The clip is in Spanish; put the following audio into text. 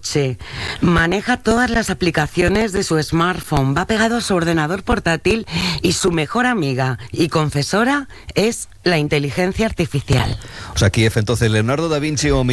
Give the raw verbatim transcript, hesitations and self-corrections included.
coche, maneja todas las aplicaciones de su smartphone, va pegado a su ordenador portátil y su mejor amiga y confesora es la inteligencia artificial. O sea, Kiev, entonces, Leonardo da Vinci o